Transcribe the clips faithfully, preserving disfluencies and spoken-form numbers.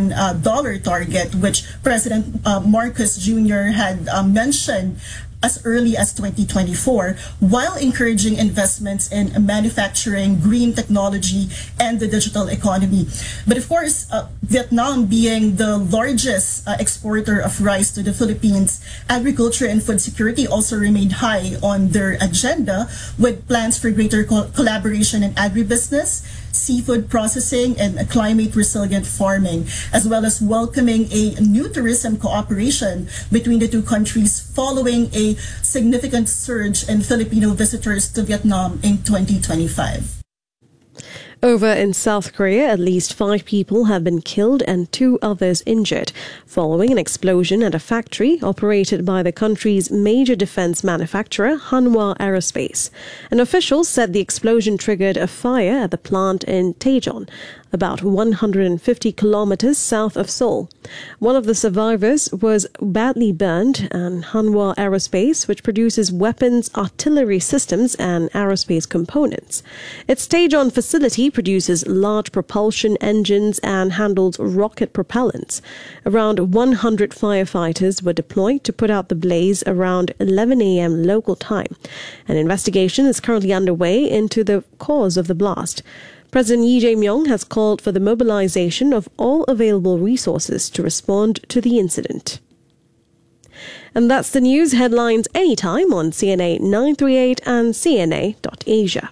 billion dollars uh, target, which President uh, Marcos Junior had uh, mentioned as early as twenty twenty-four, while encouraging investments in manufacturing, green technology, and the digital economy. But of course, uh, Vietnam being the largest uh, exporter of rice to the Philippines, agriculture and food security also remained high on their agenda, with plans for greater co- collaboration in agribusiness, seafood processing, and climate-resilient farming, as well as welcoming a new tourism cooperation between the two countries following a significant surge in Filipino visitors to Vietnam in twenty twenty-five. Over in South Korea, at least five people have been killed and two others injured following an explosion at a factory operated by the country's major defense manufacturer, Hanwha Aerospace. And officials said the explosion triggered a fire at the plant in Daejeon, about one hundred fifty kilometers south of Seoul. One of the survivors was badly burned, and Hanwha Aerospace, which produces weapons, artillery systems, and aerospace components. Its Daejeon facility produces large propulsion engines and handles rocket propellants. Around one hundred firefighters were deployed to put out the blaze around eleven a.m. local time. An investigation is currently underway into the cause of the blast. President Lee Jae-myung has called for the mobilization of all available resources to respond to the incident. And that's the news headlines anytime on C N A nine thirty-eight and C N A dot Asia.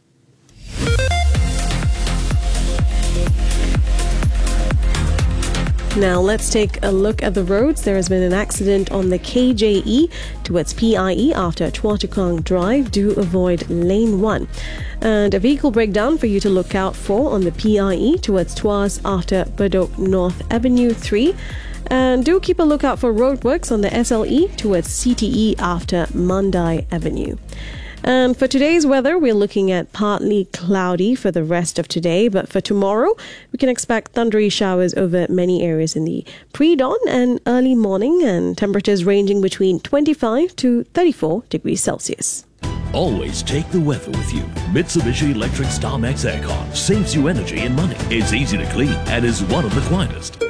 Now let's take a look at the roads. There has been an accident on the K J E towards P I E after Chua Chu Kang Drive. Do avoid lane one. And a vehicle breakdown for you to look out for on the P I E towards Tuas after Bedok North Avenue three. And do keep a lookout for roadworks on the S L E towards C T E after Mandai Avenue. And for today's weather, we're looking at partly cloudy for the rest of today. But for tomorrow, we can expect thundery showers over many areas in the pre-dawn and early morning, and temperatures ranging between twenty-five to thirty-four degrees Celsius. Always take the weather with you. Mitsubishi Electric StarMax Aircon saves you energy and money. It's easy to clean and is one of the quietest.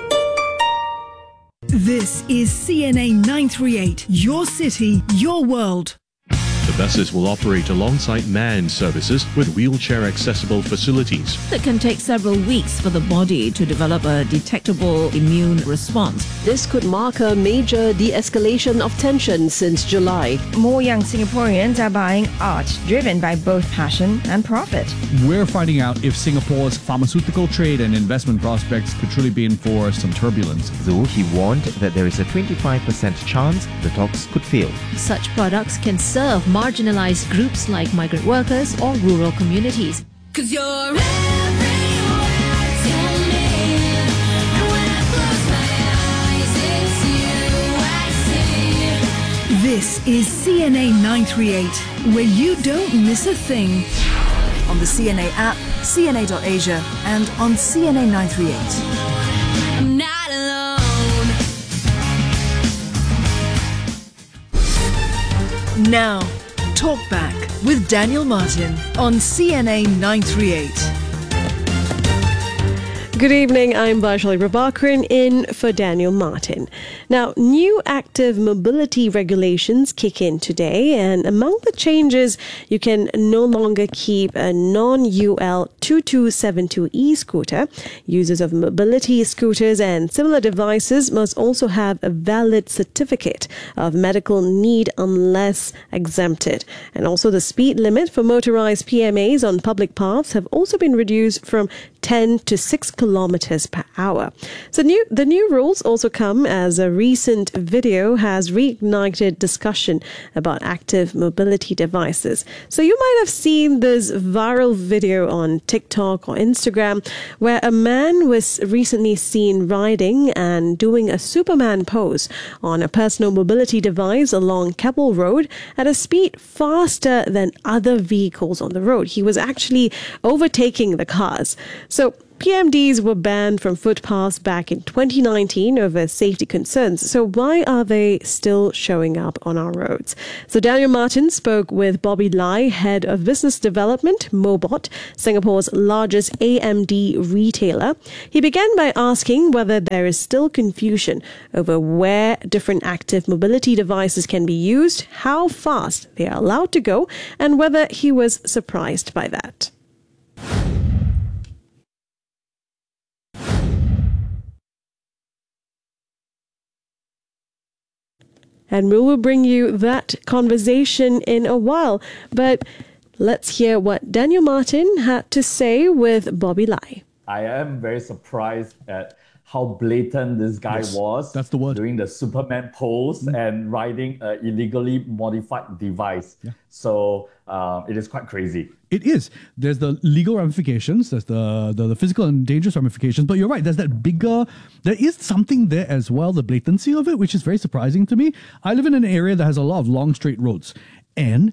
This is C N A nine thirty-eight, your city, your world. The buses will operate alongside manned services with wheelchair-accessible facilities. It can take several weeks for the body to develop a detectable immune response. This could mark a major de-escalation of tension since July. More young Singaporeans are buying art, driven by both passion and profit. We're finding out if Singapore's pharmaceutical trade and investment prospects could truly be in for some turbulence. Though he warned that there is a twenty-five percent chance the talks could fail. Such products can serve marginalized groups like migrant workers or rural communities. 'Cause you're everywhere to me, and when I close my eyes, it's you I see. This is C N A nine thirty-eight, where you don't miss a thing. On the C N A app, C N A dot Asia, and on C N A nine thirty-eight. I'm not alone. Now, Talk Back with Daniel Martin on C N A nine thirty-eight. Good evening, I'm Vaishali Prabhakaran in for Daniel Martin. Now, new active mobility regulations kick in today, and among the changes, you can no longer keep a non-U L twenty-two seventy-two E scooter. Users of mobility scooters and similar devices must also have a valid certificate of medical need unless exempted. And also the speed limit for motorized P M As on public paths have also been reduced from ten to six kilometers per hour. So new, the new rules also come as a recent video has reignited discussion about active mobility devices. So you might have seen this viral video on TikTok or Instagram where a man was recently seen riding and doing a Superman pose on a personal mobility device along Keppel Road at a speed faster than other vehicles on the road. He was actually overtaking the cars. So P M Ds were banned from footpaths back in twenty nineteen over safety concerns. So why are they still showing up on our roads? So Daniel Martin spoke with Bobby Lai, Head of Business Development, Mobot, Singapore's largest A M D retailer. He began by asking whether there is still confusion over where different active mobility devices can be used, how fast they are allowed to go, and whether he was surprised by that. And we will bring you that conversation in a while. But let's hear what Daniel Martin had to say with Bobby Lai. I am very surprised at how blatant this guy Yes, was. that's the word. Doing the Superman pose Mm. and riding an illegally modified device. Yeah. So uh, it is quite crazy. It is. There's the legal ramifications, there's the, the, the physical and dangerous ramifications, but you're right, there's that bigger, there is something there as well, the blatancy of it, which is very surprising to me. I live in an area that has a lot of long straight roads, and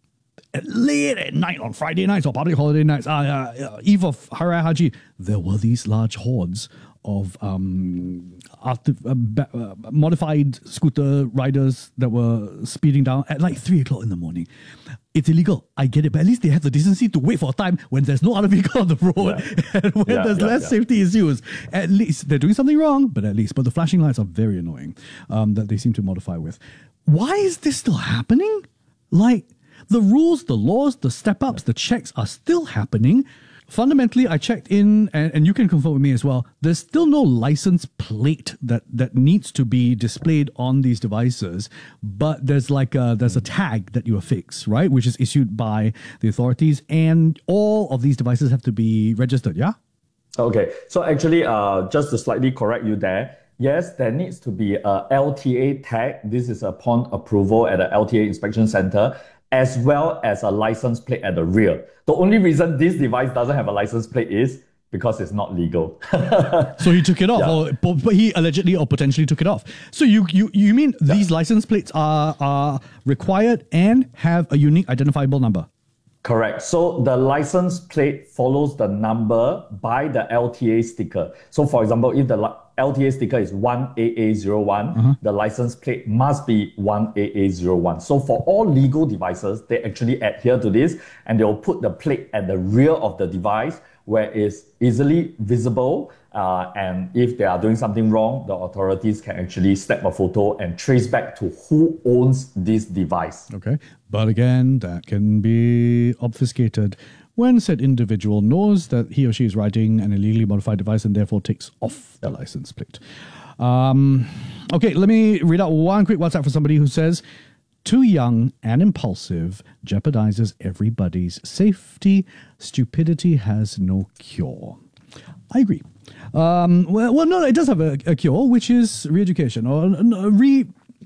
at late at night, on Friday nights or public holiday nights, uh, uh, eve of Hari Raya Haji, there were these large hordes of um, arti- uh, ba- uh, modified scooter riders that were speeding down at like three o'clock in the morning. It's illegal, I get it, but at least they have the decency to wait for a time when there's no other vehicle on the road Yeah. and when Yeah, there's yeah, less yeah. safety issues. At least they're doing something wrong, but at least. But the flashing lights are very annoying um, that they seem to modify with. Why is this still happening? Like, the rules, the laws, the step-ups, the checks are still happening. Fundamentally, I checked in, and, and you can confirm with me as well, there's still no license plate that, that needs to be displayed on these devices, but there's like a, there's a tag that you affix, right, which is issued by the authorities, and all of these devices have to be registered, yeah? Okay, so actually, uh, just to slightly correct you there, yes, there needs to be a L T A tag. This is upon approval at the L T A inspection center, as well as a license plate at the rear. The only reason this device doesn't have a license plate is because it's not legal. So he took it off, Yeah. or but but he allegedly or potentially took it off. So you you, you mean these license plates are, are required and have a unique identifiable number? Correct. So the license plate follows the number by the L T A sticker. So for example, if the li- L T A sticker is one A A zero one, Uh-huh. the license plate must be one A A zero one. So for all legal devices, they actually adhere to this, and they will put the plate at the rear of the device where it's easily visible. Uh, and if they are doing something wrong, the authorities can actually snap a photo and trace back to who owns this device. Okay. But again, that can be obfuscated when said individual knows that he or she is riding an illegally modified device and therefore takes off the license plate. Um, okay, let me read out one quick WhatsApp for somebody who says, too young and impulsive jeopardizes everybody's safety. Stupidity has no cure. I agree. Um, well, well, no, it does have a, a cure, which is re-education or uh, re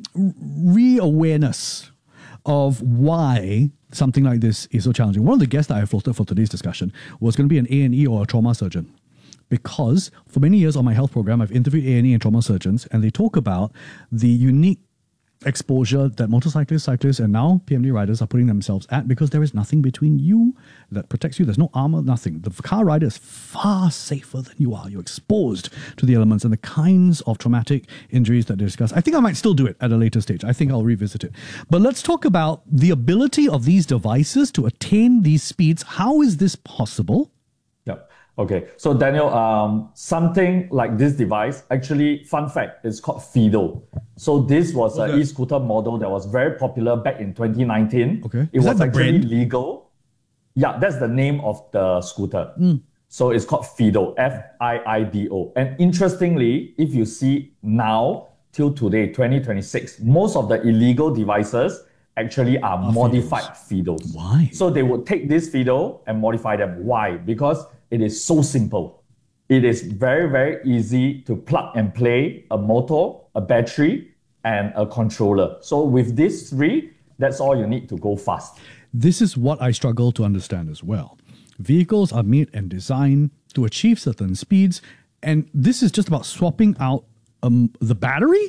re-awareness of why something like this is so challenging. One of the guests that I floated for today's discussion was going to be an A and E or a trauma surgeon, because for many years on my health program, I've interviewed A and E and trauma surgeons, and they talk about the unique exposure that motorcyclists, cyclists, and now P M D riders are putting themselves at, because there is nothing between you that protects you. There's no armor, nothing. The car rider is far safer than you are. You're exposed to the elements and the kinds of traumatic injuries that they discuss. I think I might still do it at a later stage. I think I'll revisit it. But let's talk about the ability of these devices to attain these speeds. How is this possible? Yep. Okay. So Daniel, um, something like this device, actually, fun fact, it's called Fido. So this was an Okay. e-scooter model that was very popular back in twenty nineteen. Okay. It Is was that the actually brand? legal. Yeah, that's the name of the scooter. So it's called Fido, F I I D O. And interestingly, if you see now, till today, twenty twenty-six, most of the illegal devices actually are modified Fidos. Why? So they would take this Fido and modify them. Why? Because it is so simple. It is very, very easy to plug and play a motor, a battery, and a controller. So with these three, that's all you need to go fast. This is what I struggle to understand as well. Vehicles are made and designed to achieve certain speeds, and this is just about swapping out um, the battery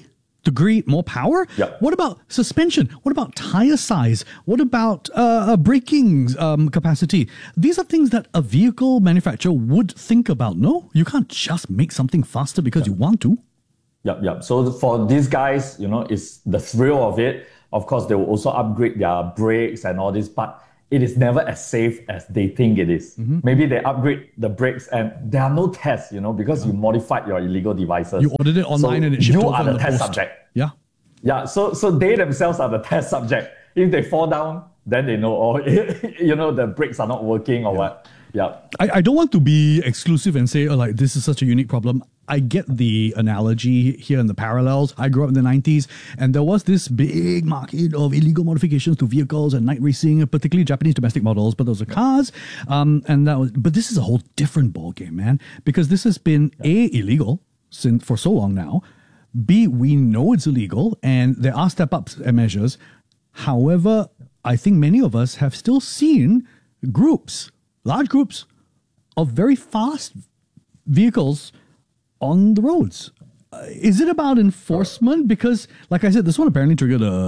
degree, more power? Yep. What about suspension? What about tire size? What about uh, braking um, capacity? These are things that a vehicle manufacturer would think about. No, you can't just make something faster because yep. you want to. Yep, yep. So for these guys, you know, it's the thrill of it. Of course, they will also upgrade their brakes and all this, but it is never as safe as they think it is. Mm-hmm. Maybe they upgrade the brakes and there are no tests, you know, because yeah. you modified your illegal devices. You ordered it online so and it shipped you over are the, the test post. subject. Yeah. Yeah, so so they themselves are the test subject. If they fall down, then they know, oh, you know, the brakes are not working or yeah. what. Yeah. I, I don't want to be exclusive and say, oh, like, this is such a unique problem. I get the analogy here and the parallels. I grew up in the nineties and there was this big market of illegal modifications to vehicles and night racing, particularly Japanese domestic models, but those are cars. Um, and that was, but this is a whole different ballgame, man, because this has been A, illegal since for so long now. B, we know it's illegal and there are step-ups and measures. However, I think many of us have still seen groups, large groups of very fast vehicles on the roads. Uh, is it about enforcement? Because, like I said, this one apparently triggered a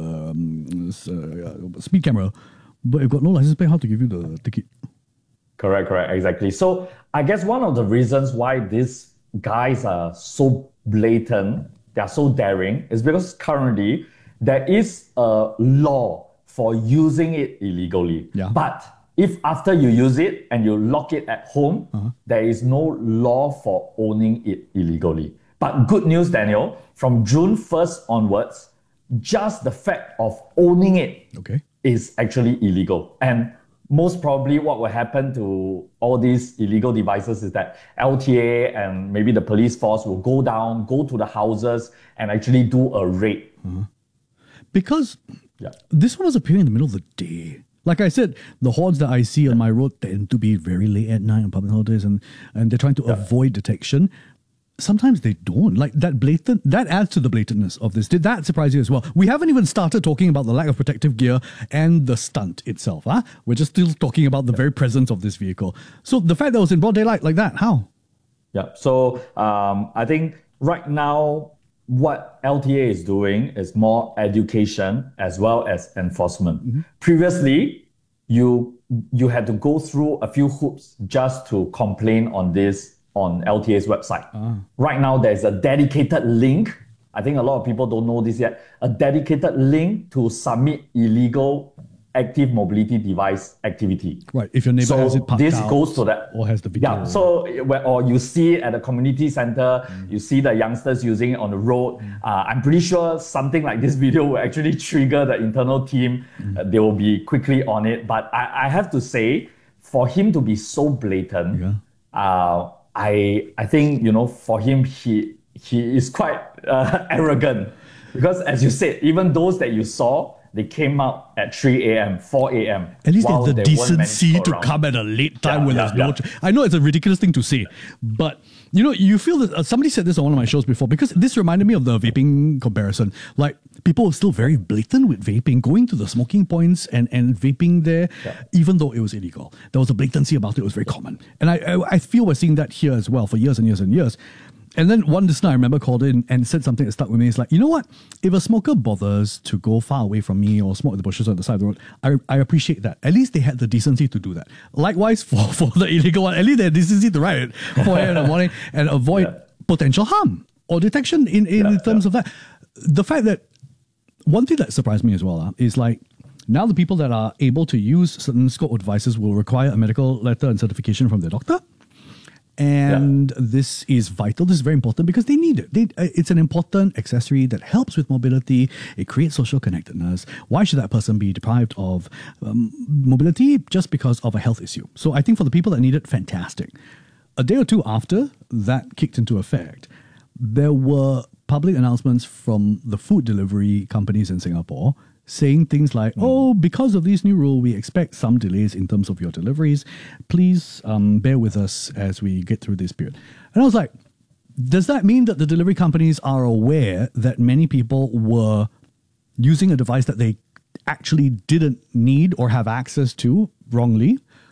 um, uh, speed camera, but you've got no license plate. How to give you the ticket? Correct, correct, exactly. So I guess one of the reasons why these guys are so blatant, they are so daring, is because currently there is a law for using it illegally. Yeah. But if after you use it and you lock it at home, uh-huh. there is no law for owning it illegally. But good news, Daniel, from June first onwards, just the fact of owning it okay. is actually illegal. And most probably what will happen to all these illegal devices is that L T A and maybe the police force will go down, go to the houses and actually do a raid. Uh-huh. Because yeah. this one was appearing in the middle of the day. Like I said, the hordes that I see on my road tend to be very late at night on public holidays and, and they're trying to yeah. avoid detection. Sometimes they don't. Like that blatant, that adds to the blatantness of this. Did that surprise you as well? We haven't even started talking about the lack of protective gear and the stunt itself. Huh? We're just still talking about the very presence of this vehicle. So the fact that it was in broad daylight like that, how? Yeah, so um, I think right now, what L T A is doing is more education as well as enforcement. Mm-hmm. Previously, you you had to go through a few hoops just to complain on this on L T A's website. Ah. Right now, there's a dedicated link. I think a lot of people don't know this yet. A dedicated link to submit illegal active mobility device activity. Right, if your neighbor so has it parked this out goes to that. Or has the video. Yeah, so where, or you see it at a community center, mm. you see the youngsters using it on the road. Mm. Uh, I'm pretty sure something like this video will actually trigger the internal team. Mm. Uh, they will be quickly on it. But I, I have to say, for him to be so blatant, yeah. uh, I I think, you know, for him, he, he is quite uh, arrogant. Because as you said, even those that you saw, they came out at three a.m., four a.m. At least they have the decency to come at a late time yeah, when yeah, there's no... yeah. Tr- I know it's a ridiculous thing to say, but, you know, you feel that... Uh, somebody said this on one of my shows before, because this reminded me of the vaping comparison. Like, people were still very blatant with vaping, going to the smoking points and, and vaping there, yeah. even though it was illegal. There was a blatancy about it. It was very common. And I, I, I feel we're seeing that here as well for years and years and years. And then one listener I remember called in and said something that stuck with me. It's like, you know what? If a smoker bothers to go far away from me or smoke in the bushes on the side of the road, I, I appreciate that. At least they had the decency to do that. Likewise, for, for the illegal one, at least they had decency to ride it four a.m. in the morning and avoid yeah. potential harm or detection in, in yeah, terms yeah. of that. The fact that one thing that surprised me as well uh, is like, now the people that are able to use certain scope of devices will require a medical letter and certification from their doctor. And yeah. this is vital. This is very important because they need it. They, it's an important accessory that helps with mobility. It creates social connectedness. Why should that person be deprived of um, mobility just because of a health issue? So I think for the people that need it, fantastic. A day or two after that kicked into effect, there were public announcements from the food delivery companies in Singapore saying things like, mm. oh, because of this new rule, we expect some delays in terms of your deliveries. Please um, bear with us as we get through this period. And I was like, does that mean that the delivery companies are aware that many people were using a device that they actually didn't need or have access to wrongly?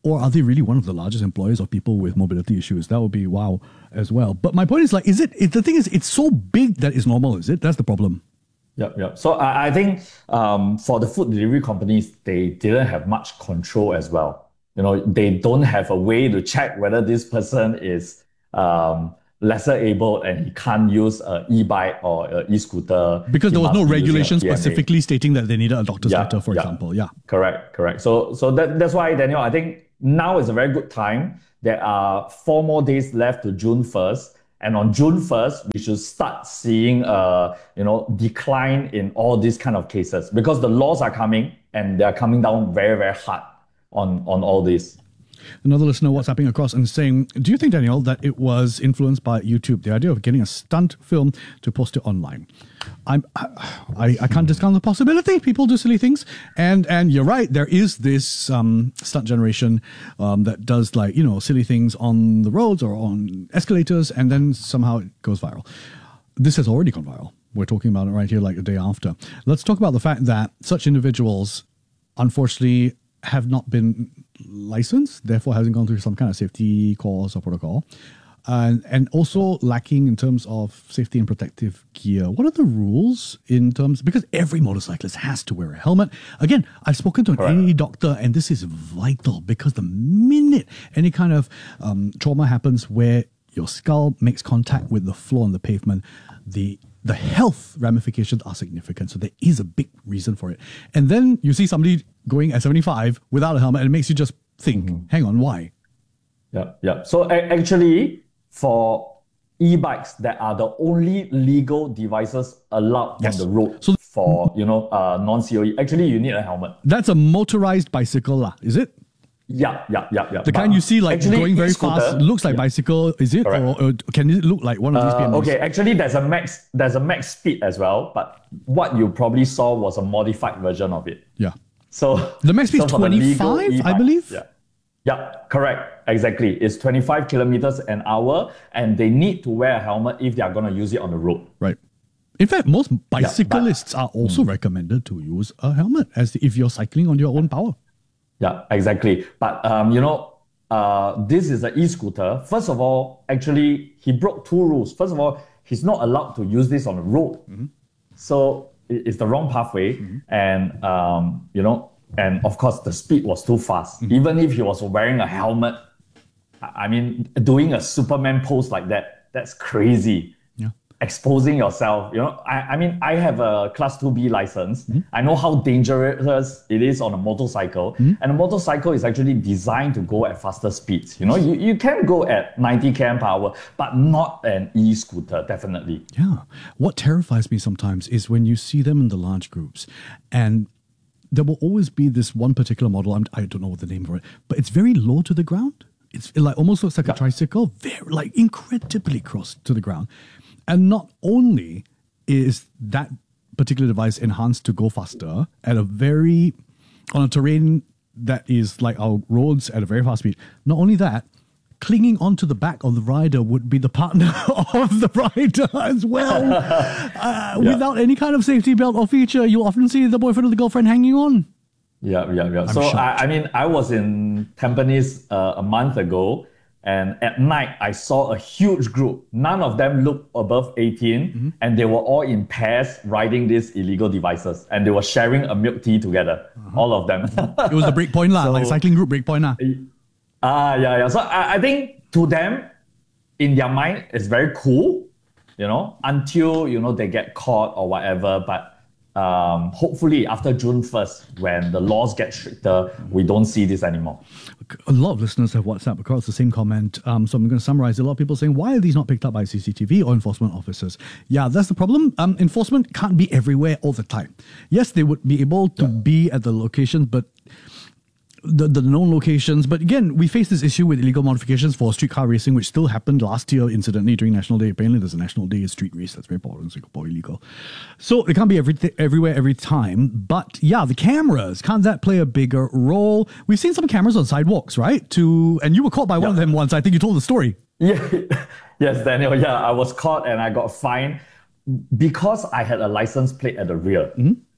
Or are they really one of the largest employers of people with mobility issues? That would be wow as well. But my point is like, is it, it the thing is, it's so big that it's normal, is it? That's the problem. Yep, yep. So I, I think um, for the food delivery companies, they didn't have much control as well. You know, they don't have a way to check whether this person is um, lesser able and he can't use an e-bike or an e-scooter. Because He there was no must be using a regulation P M A. specifically stating that they needed a doctor's Yeah, letter, for yeah. example. Yeah. Correct, correct. So, so that, that's why, Daniel, I think now is a very good time. There are four more days left to June first. And on June first, we should start seeing a, you know, decline in all these kind of cases because the laws are coming and they're coming down very, very hard on, on all this. Another listener WhatsApping across and saying, do you think, Daniel, that it was influenced by YouTube, the idea of getting a stunt film to post it online? I'm, I, I can't discount the possibility. People do silly things. And and you're right, there is this um, stunt generation um, that does like, you know, silly things on the roads or on escalators, and then somehow it goes viral. This has already gone viral. We're talking about it right here like the day after. Let's talk about the fact that such individuals, unfortunately, have not been licensed, therefore hasn't gone through some kind of safety course or protocol, and and also lacking in terms of safety and protective gear. What are the rules in terms, because every motorcyclist has to wear a helmet. Again, I've spoken to an A and E doctor, and this is vital because the minute any kind of um, trauma happens where your skull makes contact with the floor and the pavement, the the health ramifications are significant. So there is a big reason for it. And then you see somebody going at seventy-five without a helmet, and it makes you just think, mm-hmm. hang on, why? Yeah, yeah. So a- actually, for e-bikes that are the only legal devices allowed Yes. on the road So- for, you know, uh, non-C O E, actually you need a helmet. That's a motorized bicycle, lah, is it? Yeah, yeah, yeah, yeah. The But kind you see like actually, going very e-scooter- fast, looks like Yeah. bicycle, is it? Correct. Or, or can it look like one of these Uh, B M Ws? okay, actually there's a max there's a max speed as well, but what you probably saw was a modified version of it. Yeah. So The max speed so is for the legal twenty-five, I e-bike- believe? Yeah. Yeah, correct. Exactly. It's twenty-five kilometers an hour, and they need to wear a helmet if they are going to use it on the road. Right. In fact, most bicyclists are also recommended to use a helmet as if you're cycling on your own power. Yeah, exactly. But, um, you know, uh, this is an e-scooter. First of all, actually, he broke two rules. First of all, he's not allowed to use this on the road. Mm-hmm. So it- it's the wrong pathway. Mm-hmm. And, um, you know, and of course, the speed was too fast. Mm-hmm. Even if he was wearing a helmet, I I mean, doing a Superman pose like that, that's crazy. Yeah. Exposing yourself, you know, I, I mean, I have a class two B license. Mm-hmm. I know how dangerous it is on a motorcycle. Mm-hmm. And a motorcycle is actually designed to go at faster speeds. You know, you, you can go at ninety kilometers per hour, but not an e-scooter, definitely. Yeah. What terrifies me sometimes is when you see them in the large groups, and there will always be this one particular model. I'm, I don't know what the name for it, but it's very low to the ground. It's it like almost looks like a tricycle, very like incredibly close to the ground. And not only is that particular device enhanced to go faster at a very on a terrain that is like our roads at a very fast speed. Not only that, clinging onto the back of the rider would be the partner of the rider as well. Uh, Yeah. Without any kind of safety belt or feature, you'll often see the boyfriend or the girlfriend hanging on. Yeah, yeah, yeah. I'm so shocked. I, I mean, I was in Tampines uh, a month ago, and at night I saw a huge group. None of them looked above eighteen, Mm-hmm. and they were all in pairs riding these illegal devices, and they were sharing a milk tea together. Uh-huh. All of them. It was the breakpoint lah, So- like cycling group breakpoint lah. Ah, yeah, yeah. So I, I think to them, in their mind, it's very cool, you know, until, you know, they get caught or whatever. But um, hopefully after June first, when the laws get stricter, we don't see this anymore. A lot of listeners have WhatsApp across the same comment. Um, so I'm going to summarize. A lot of people saying, why are these not picked up by C C T V or enforcement officers? Yeah, that's the problem. Um, enforcement can't be everywhere all the time. Yes, they would be able to be at the locations, but the, the known locations. But again, we face this issue with illegal modifications for street car racing, which still happened last year, incidentally, during National Day. Apparently, there's a National Day street race that's very popular in Singapore, illegal. So it can't be every, everywhere every time. But yeah, the cameras, can't that play a bigger role? We've seen some cameras on sidewalks, right? To And you were caught by one of them once. I think you told the story. Yeah, yes, Daniel. Yeah, I was caught and I got fined because I had a license plate at the rear.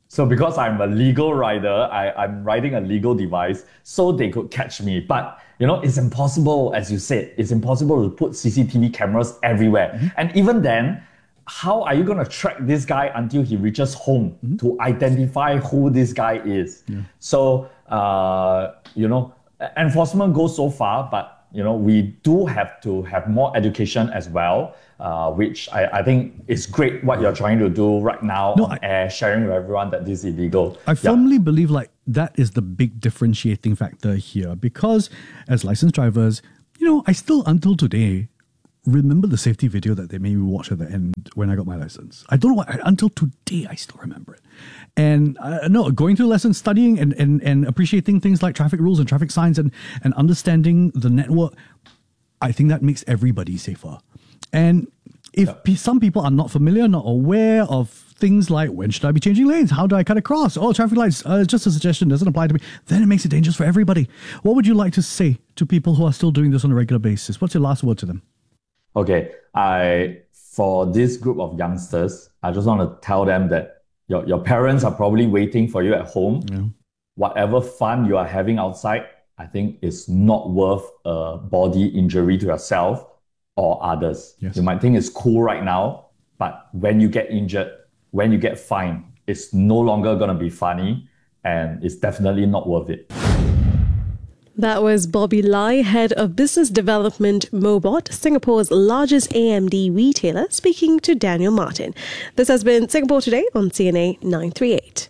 So because I'm a legal rider, I, I'm riding a legal device, so they could catch me. But, you know, it's impossible, as you said, it's impossible to put C C T V cameras everywhere. Mm-hmm. And even then, how are you going to track this guy until he reaches home mm-hmm. to identify who this guy is? Yeah. So, uh, you know, enforcement goes so far, but, you know, we do have to have more education as well. Uh, which I, I think is great what you're trying to do right now no, on I, air, sharing with everyone that this is illegal. I firmly yeah. believe like that is the big differentiating factor here, because as licensed drivers, you know, I still until today remember the safety video that they made me watch at the end when I got my license. I don't know why, until today I still remember it. And uh, no, going to lessons, studying and, and, and appreciating things like traffic rules and traffic signs and, and understanding the network, I think that makes everybody safer. And if yeah. p- some people are not familiar, not aware of things like, when should I be changing lanes? How do I cut across? Oh, traffic lights, uh, just a suggestion, doesn't apply to me. Then it makes it dangerous for everybody. What would you like to say to people who are still doing this on a regular basis? What's your last word to them? Okay, I for this group of youngsters, I just want to tell them that your, your parents are probably waiting for you at home. Yeah. Whatever fun you are having outside, I think is not worth a body injury to yourself or others. Yes. You might think it's cool right now, but when you get injured, when you get fined, it's no longer going to be funny, and it's definitely not worth it. That was Bobby Lai, Head of Business Development Mobot, Singapore's largest A M D retailer, speaking to Daniel Martin. This has been Singapore Today on C N A nine thirty-eight.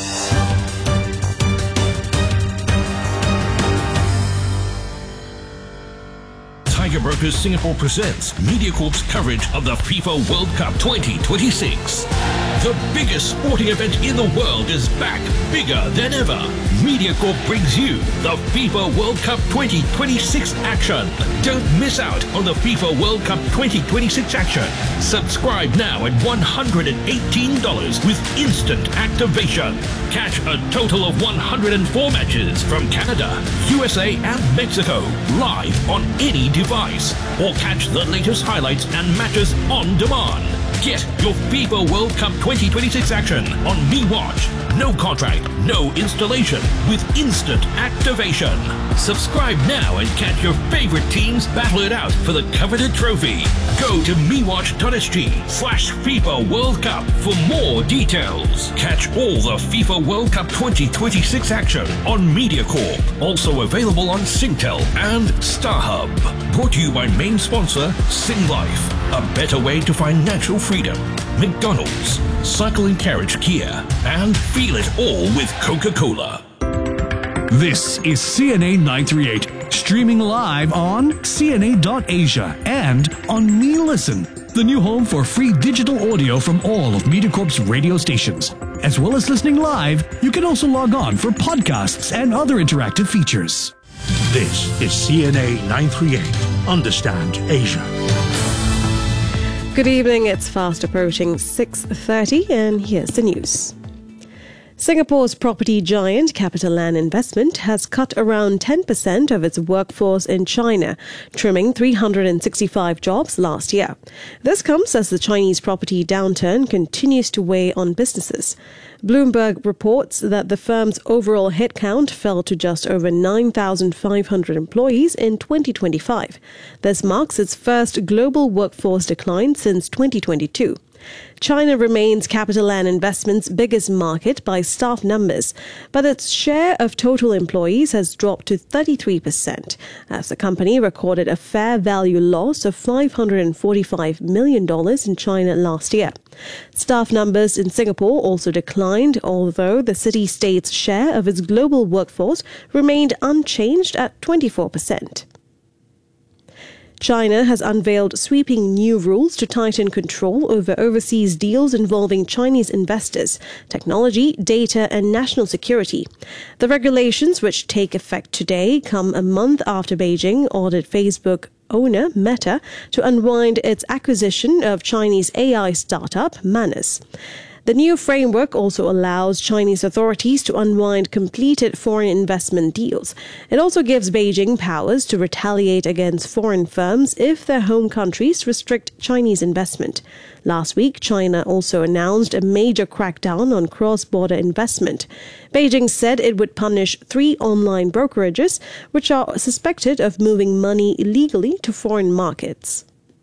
Tiger Brokers Singapore presents MediaCorp's coverage of the FIFA World Cup twenty twenty-six. The biggest sporting event in the world is back, bigger than ever. MediaCorp brings you the FIFA World Cup twenty twenty-six action. Don't miss out on the FIFA World Cup twenty twenty-six action. Subscribe now at one hundred eighteen dollars with instant activation. Catch a total of one hundred four matches from Canada, U S A and Mexico live on any device. Or catch the latest highlights and matches on demand. Get your FIFA World Cup twenty twenty-six action on MeWatch. No contract, no installation, with instant activation. Subscribe now and catch your favorite teams battle it out for the coveted trophy. Go to mewatch.sg slash FIFA World Cup for more details. Catch all the FIFA World Cup twenty twenty-six action on MediaCorp. Also available on Singtel and StarHub. Brought to you by main sponsor SingLife. A better way to find natural freedom. McDonald's, Cycle and Carriage Kia, and feel it all with Coca-Cola. This is C N A nine thirty-eight, streaming live on C N A dot Asia and on MeListen, the new home for free digital audio from all of MediaCorp's radio stations. As well as listening live, you can also log on for podcasts and other interactive features. This is C N A nine thirty-eight. Understand Asia. Good evening, it's fast approaching six thirty and here's the news. Singapore's property giant CapitaLand Investment has cut around ten percent of its workforce in China, trimming three hundred sixty-five jobs last year. This comes as the Chinese property downturn continues to weigh on businesses. Bloomberg reports that the firm's overall headcount fell to just over nine thousand five hundred employees in twenty twenty-five. This marks its first global workforce decline since twenty twenty-two. China remains CapitaLand Investment's biggest market by staff numbers, but its share of total employees has dropped to thirty-three percent, as the company recorded a fair value loss of five hundred forty-five million dollars in China last year. Staff numbers in Singapore also declined, although the city-state's share of its global workforce remained unchanged at twenty-four percent. China has unveiled sweeping new rules to tighten control over overseas deals involving Chinese investors, technology, data, and national security. The regulations, which take effect today, come a month after Beijing ordered Facebook owner Meta to unwind its acquisition of Chinese A I startup Manus. The new framework also allows Chinese authorities to unwind completed foreign investment deals. It also gives Beijing powers to retaliate against foreign firms if their home countries restrict Chinese investment. Last week, China also announced a major crackdown on cross-border investment. Beijing said it would punish three online brokerages which are suspected of moving money illegally to foreign markets.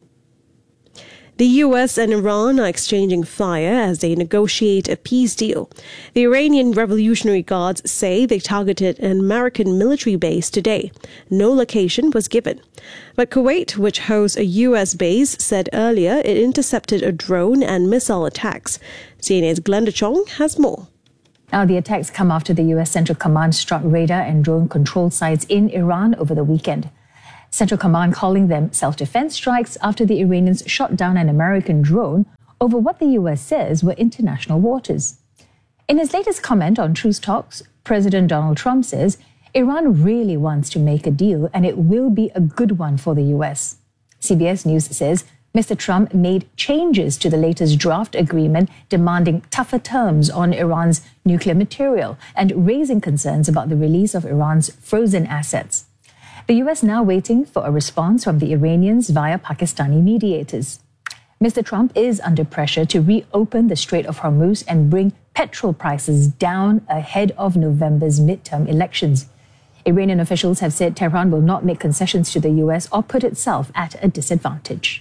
The U S and Iran are exchanging fire as they negotiate a peace deal. The Iranian Revolutionary Guards say they targeted an American military base today. No location was given. But Kuwait, which hosts a U S base, said earlier it intercepted a drone and missile attacks. C N A's Glenda Chong has more. Now, the attacks come after the U S Central Command struck radar and drone control sites in Iran over the weekend. Central Command calling them self-defense strikes after the Iranians shot down an American drone over what the U S says were international waters. In his latest comment on truce talks, President Donald Trump says Iran really wants to make a deal and it will be a good one for the U S. C B S News says Mister Trump made changes to the latest draft agreement demanding tougher terms on Iran's nuclear material and raising concerns about the release of Iran's frozen assets. The U S now waiting for a response from the Iranians via Pakistani mediators. Mister Trump is under pressure to reopen the Strait of Hormuz and bring petrol prices down ahead of November's midterm elections. Iranian officials have said Tehran will not make concessions to the U S or put itself at a disadvantage.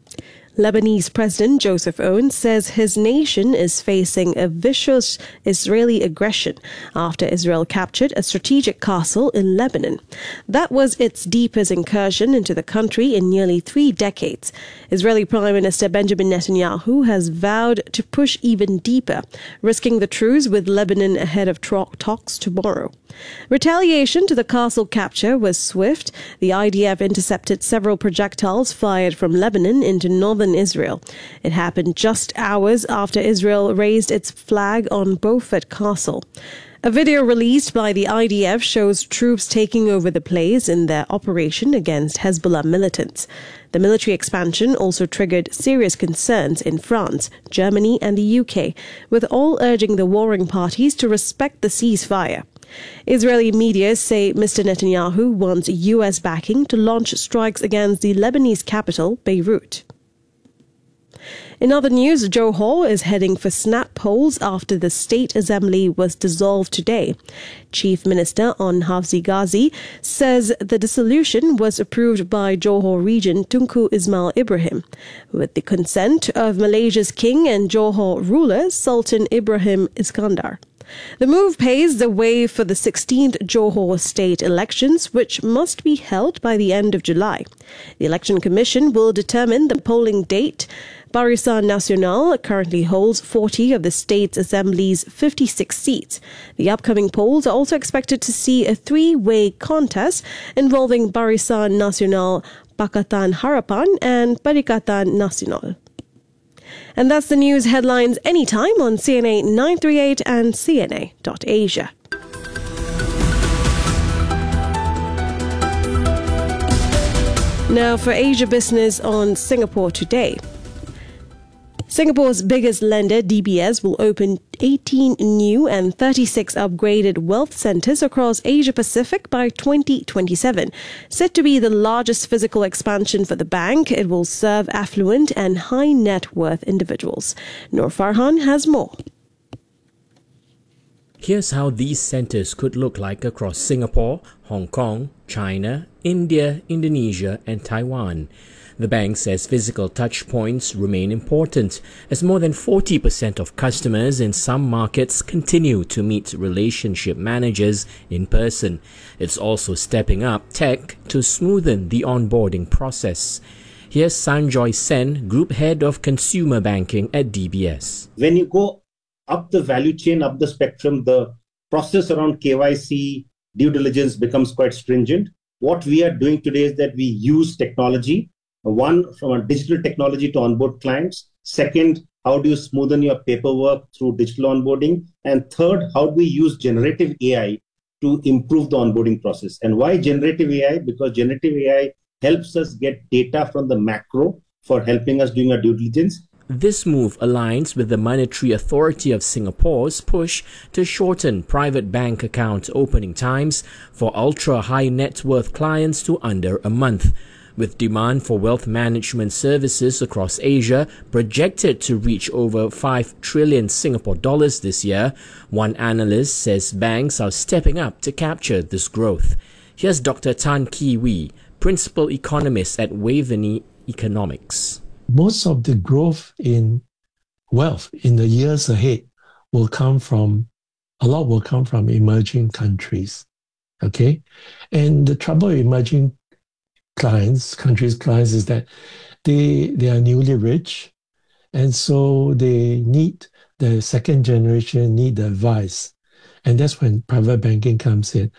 Lebanese President Joseph Aoun says his nation is facing a vicious Israeli aggression after Israel captured a strategic castle in Lebanon. That was its deepest incursion into the country in nearly three decades. Israeli Prime Minister Benjamin Netanyahu has vowed to push even deeper, risking the truce with Lebanon ahead of talks tomorrow. Retaliation to the castle capture was swift. The I D F intercepted several projectiles fired from Lebanon into northern Israel. It happened just hours after Israel raised its flag on Beaufort Castle. A video released by the I D F shows troops taking over the place in their operation against Hezbollah militants. The military expansion also triggered serious concerns in France, Germany and the U K, with all urging the warring parties to respect the ceasefire. Israeli media say Mister Netanyahu wants U S backing to launch strikes against the Lebanese capital, Beirut. In other news, Johor is heading for snap polls after the State Assembly was dissolved today. Chief Minister On Hafzi Ghazi says the dissolution was approved by Johor Region Tunku Ismail Ibrahim, with the consent of Malaysia's king and Johor ruler Sultan Ibrahim Iskandar. The move paves the way for the sixteenth Johor state elections, which must be held by the end of July. The Election Commission will determine the polling date. Barisan Nasional currently holds forty of the state's assembly's fifty-six seats. The upcoming polls are also expected to see a three-way contest involving Barisan Nasional, Pakatan Harapan and Perikatan Nasional. And that's the news headlines anytime on C N A nine thirty-eight and C N A dot Asia. Now for Asia Business on Singapore Today. Singapore's biggest lender, D B S, will open eighteen new and thirty-six upgraded wealth centres across Asia Pacific by twenty twenty-seven. Said to be the largest physical expansion for the bank, it will serve affluent and high net worth individuals. Noor Farhan has more. Here's how these centres could look like across Singapore, Hong Kong, China, India, Indonesia and Taiwan. The bank says physical touch points remain important as more than forty percent of customers in some markets continue to meet relationship managers in person. It's also stepping up tech to smoothen the onboarding process. Here's Sanjoy Sen, Group Head of Consumer Banking at D B S. When you go up the value chain, up the spectrum, the process around K Y C, due diligence becomes quite stringent. What we are doing today is that we use technology. One, from a digital technology to onboard clients. Second, how do you smoothen your paperwork through digital onboarding? And third, how do we use generative A I to improve the onboarding process? And why generative A I? Because generative A I helps us get data from the macro for helping us doing our due diligence. This move aligns with the Monetary Authority of Singapore's push to shorten private bank account opening times for ultra-high net worth clients to under a month. With demand for wealth management services across Asia projected to reach over five trillion Singapore dollars this year, one analyst says banks are stepping up to capture this growth. Here's Doctor Tan Ki Wee, Principal Economist at Waveney Economics. Most of the growth in wealth in the years ahead will come from, a lot will come from emerging countries, okay? And the trouble with emerging clients, countries' clients, is that they they are newly rich, and so they need the second generation need the advice, and that's when private banking comes in.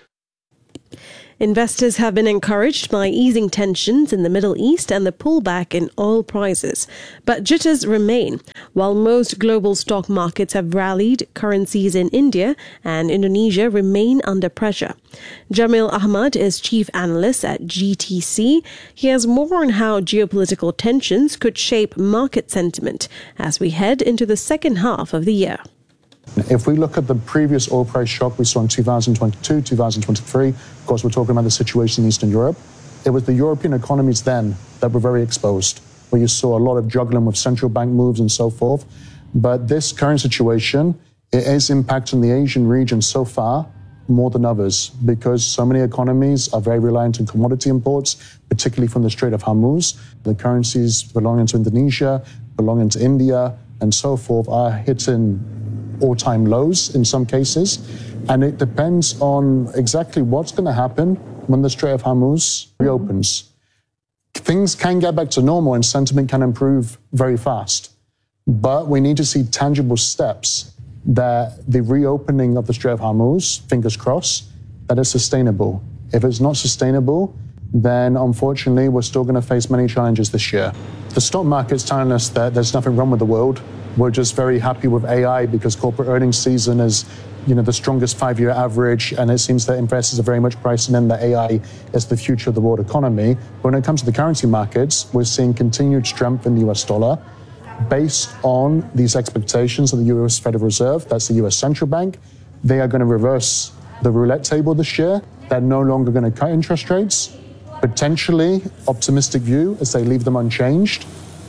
Investors have been encouraged by easing tensions in the Middle East and the pullback in oil prices. But jitters remain. While most global stock markets have rallied, currencies in India and Indonesia remain under pressure. Jamil Ahmad is chief analyst at G T C. He has more on how geopolitical tensions could shape market sentiment as we head into the second half of the year. If we look at the previous oil price shock we saw in two thousand twenty-two, two thousand twenty-three, of course, we're talking about the situation in Eastern Europe. It was the European economies then that were very exposed, where you saw a lot of juggling with central bank moves and so forth. But this current situation, it is impacting the Asian region so far more than others, because so many economies are very reliant on commodity imports, particularly from the Strait of Hormuz. The currencies belonging to Indonesia, belonging to India, and so forth are hitting all-time lows in some cases, and it depends on exactly what's going to happen when the Strait of Hormuz reopens. Things can get back to normal and sentiment can improve very fast, but we need to see tangible steps that the reopening of the Strait of Hormuz, fingers crossed, that is sustainable. If it's not sustainable, then unfortunately we're still going to face many challenges this year. The stock market's telling us that there's nothing wrong with the world. We're just very happy with A I because corporate earnings season is, you know, the strongest five-year average, and it seems that investors are very much pricing in that A I is the future of the world economy. But when it comes to the currency markets, we're seeing continued strength in the U S dollar based on these expectations of the U S Federal Reserve, that's the U S Central Bank. They are going to reverse the roulette table this year. They're no longer going to cut interest rates. Potentially optimistic view as they leave them unchanged.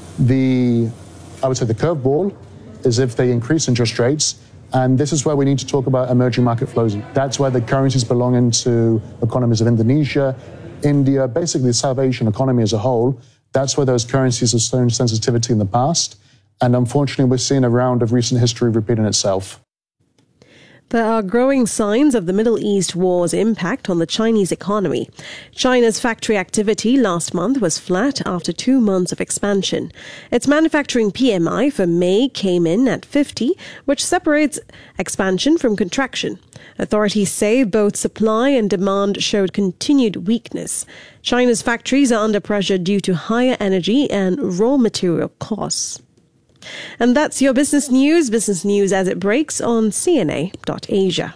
The I would say the curveball is if they increase interest rates, and this is where we need to talk about emerging market flows. That's where the currencies belonging to economies of Indonesia, India, basically the South Asian economy as a whole. That's where those currencies have shown sensitivity in the past, and unfortunately we're seeing a round of recent history repeating itself. There are growing signs of the Middle East war's impact on the Chinese economy. China's factory activity last month was flat after two months of expansion. Its manufacturing P M I for May came in at fifty, which separates expansion from contraction. Authorities say both supply and demand showed continued weakness. China's factories are under pressure due to higher energy and raw material costs. And that's your business news, business news as it breaks on C N A dot Asia.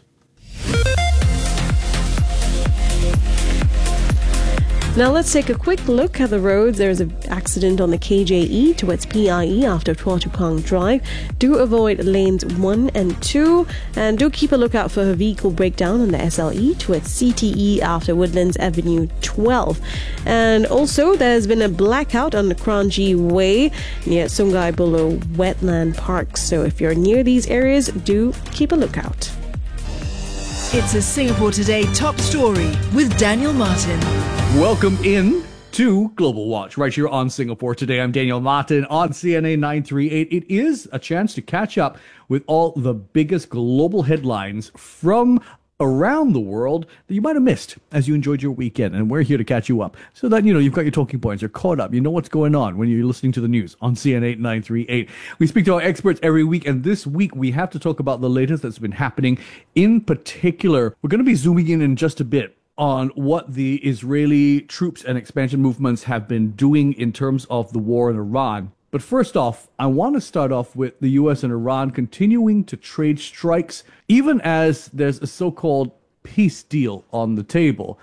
Now let's take a quick look at the roads. There's an accident on the K J E towards P I E after Tua Tukang Drive. Do avoid lanes one and two, and do keep a lookout for a vehicle breakdown on the S L E towards C T E after Woodlands Avenue twelve. And also there's been a blackout on the Kranji Way near Sungai Buloh Wetland Park. So if you're near these areas, do keep a lookout. It's a Singapore Today top story with Daniel Martin. Welcome in to Global Watch right here on Singapore Today. I'm Daniel Martin on C N A nine thirty-eight. It is a chance to catch up with all the biggest global headlines from around the world that you might have missed as you enjoyed your weekend. And we're here to catch you up so that, you know, you've got your talking points, you're caught up, you know what's going on when you're listening to the news on C N A nine thirty-eight. We speak to our experts every week, and this week we have to talk about the latest that's been happening. In particular, we're going to be zooming in in just a bit on what the Israeli troops and expansion movements have been doing in terms of the war in Iran. But first off, I want to start off with the U S and Iran continuing to trade strikes, even as there's a so-called peace deal on the table.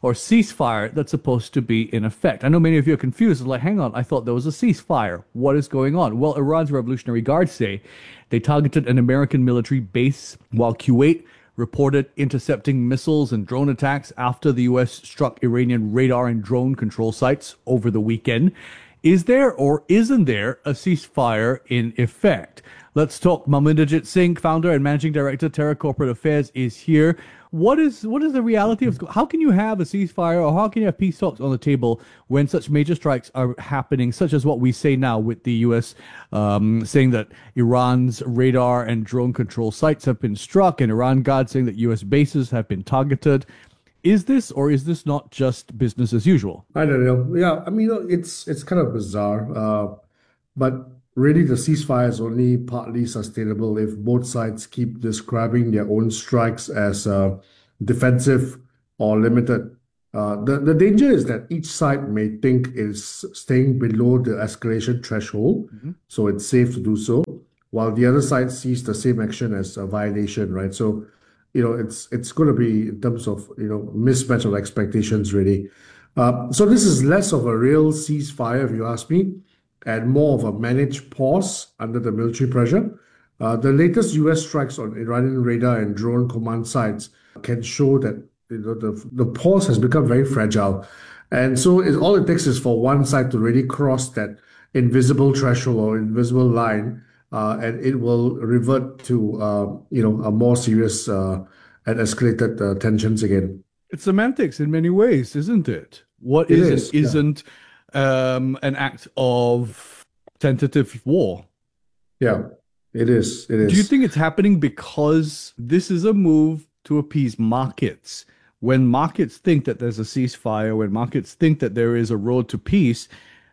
or ceasefire that's supposed to be in effect. I know many of you are confused. Like, hang on, I thought there was a ceasefire. What is going on? Well, Iran's Revolutionary Guard say they targeted an American military base, while Kuwait reported intercepting missiles and drone attacks after the U S struck Iranian radar and drone control sites over the weekend. Is there or isn't there a ceasefire in effect? Let's talk. Maminderjit Singh, founder and managing director, Terra Corporate Affairs, is here. What is what is the reality of, how can you have a ceasefire, or how can you have peace talks on the table when such major strikes are happening, such as what we say now with the U S um, saying that Iran's radar and drone control sites have been struck, and Iran Guard saying that U S bases have been targeted? Is this or is this not just business as usual? I don't know. Yeah, I mean, it's it's kind of bizarre, uh, but really the ceasefire is only partly sustainable if both sides keep describing their own strikes as uh, defensive or limited. Uh, the, the danger is that each side may think is staying below the escalation threshold, mm-hmm. so it's safe to do so, while the other side sees the same action as a violation, right? So, you know, it's it's going to be in terms of, you know, mismatch of expectations, really. Uh, so this is less of a real ceasefire, if you ask me, and more of a managed pause under the military pressure. Uh, the latest U S strikes on Iranian radar and drone command sites can show that, you know, the, the pause has become very fragile. And so it, all it takes is for one side to really cross that invisible threshold or invisible line, uh, and it will revert to, uh, you know, a more serious uh, and escalated uh, tensions again. It's semantics in many ways, isn't it? What It is is, and isn't um, an act of tentative war? Yeah, it is. It is. Do you think it's happening because this is a move to appease markets? When markets think that there's a ceasefire, when markets think that there is a road to peace,